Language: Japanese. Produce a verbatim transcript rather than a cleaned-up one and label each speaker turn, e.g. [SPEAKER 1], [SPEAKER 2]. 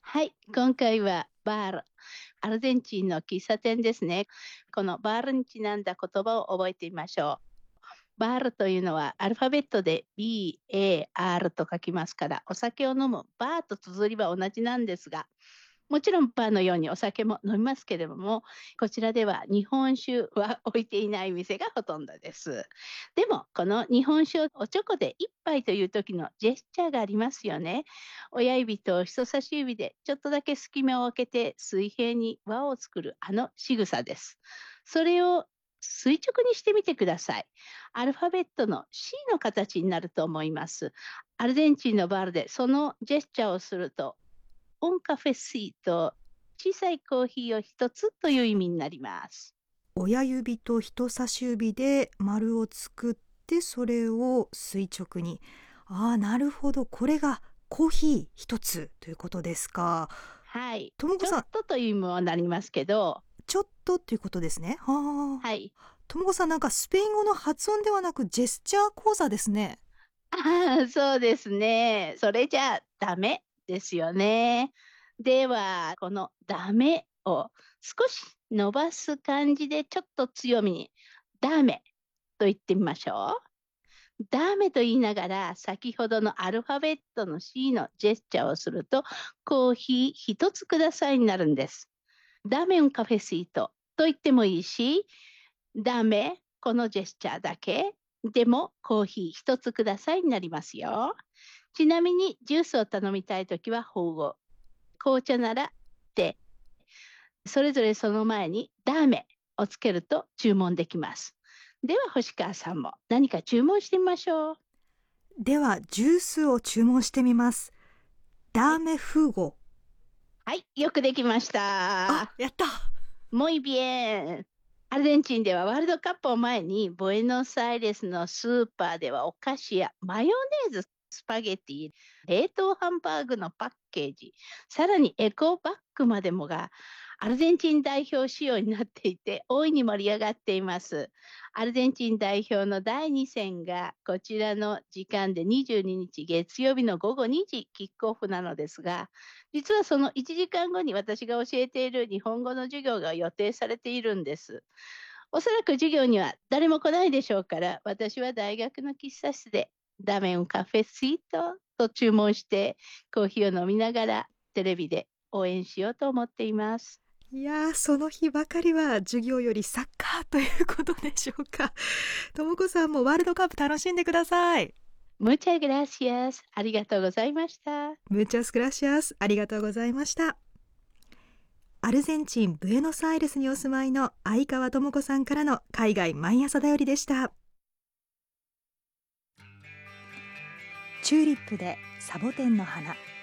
[SPEAKER 1] はい、今回はバール、アルゼンチンの喫茶店ですね。このバールにちなんだ言葉を覚えてみましょう。バールというのはアルファベットで ビー、エー、アール と書きますから、お酒を飲むバーと綴りは同じなんですが、もちろんバーのようにお酒も飲みますけれども、こちらでは日本酒は置いていない店がほとんどです。でも、この日本酒をおちょこで一杯という時のジェスチャーがありますよね。親指と人差し指でちょっとだけ隙間を空けて水平に輪を作るあの仕草です。それを垂直にしてみてください。アルファベットの C の形になると思います。アルゼンチンのバールでそのジェスチャーをすると、オンカフェシート、小さいコーヒーを一つという意味になります。
[SPEAKER 2] 親指と人差し指で丸を作ってそれを垂直に。ああ、なるほど。これがコーヒー一つということですか。
[SPEAKER 1] はい。ちょっ
[SPEAKER 2] ともこさん、
[SPEAKER 1] とという意味もなりますけど、
[SPEAKER 2] ちょっとということですね。はあ。
[SPEAKER 1] はい。
[SPEAKER 2] ともこさん、なんかスペイン語の発音ではなくジェスチャー講座ですね。
[SPEAKER 1] ああ、そうですね。それじゃダメですよね。では、このダメを少し伸ばす感じでちょっと強みに、ダメと言ってみましょう。ダメと言いながら、先ほどのアルファベットの C のジェスチャーをすると、コーヒー一つくださいになるんです。ダメun cafecitoと言ってもいいし、ダメ、このジェスチャーだけ。でも、コーヒー一つくださいになりますよ。ちなみに、ジュースを頼みたいときは、ホーゴ。紅茶なら、で、それぞれその前に、ダメをつけると注文できます。では、星川さんも何か注文してみましょう。
[SPEAKER 2] では、ジュースを注文してみます。
[SPEAKER 1] はい。
[SPEAKER 2] ダーメフーゴ。
[SPEAKER 1] はい、よくできまし
[SPEAKER 2] あ、
[SPEAKER 1] た。
[SPEAKER 2] やった。
[SPEAKER 1] muy bien。アルゼンチンではワールドカップを前に、ボエノスアイレスのスーパーではお菓子やマヨネーズ、スパゲティ、冷凍ハンバーグのパッケージ、さらにエコバッグまでもがアルゼンチン代表仕様になっていて、大いに盛り上がっています。アルゼンチン代表のだいに戦がこちらの時間でにじゅうににち月曜日の午後にじキックオフなのですが、実はそのいちじかんごに私が教えている日本語の授業が予定されているんです。おそらく授業には誰も来ないでしょうから、私は大学の喫茶室でダメンカフェシートと注文してコーヒーを飲みながらテレビで応援しようと思っています。
[SPEAKER 2] いやー、その日ばかりは授業よりサッカーということでしょうか。ともこさんもワールドカップ楽しんでください。
[SPEAKER 1] Muchas gracias。ありがとうございました。
[SPEAKER 2] ムーチャスグラシアス。ありがとうございました。アルゼンチン・ブエノスアイレスにお住まいの相川智子さんからの海外毎朝だよりでした。チューリップでサボテンの花。